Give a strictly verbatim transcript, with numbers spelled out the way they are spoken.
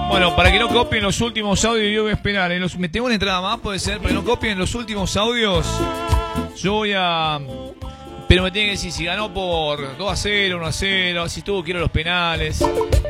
Bueno, para que no copien los últimos audios, yo voy a esperar. ¿eh? Los, me tengo una entrada más, puede ser, para que no copien los últimos audios. Yo voy a... Pero me tienen que decir si ganó por dos a cero, uno a cero, si tuvo que ir a los penales.